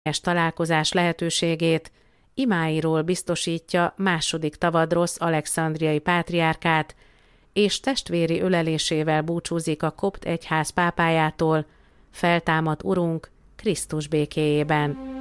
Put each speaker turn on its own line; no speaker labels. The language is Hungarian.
találkozás lehetőségét, imáiról biztosítja második Tavadrosz alexandriai pátriárkát, és testvéri ölelésével búcsúzik a kopt egyház pápájától, feltámad Urunk Krisztus békéjében.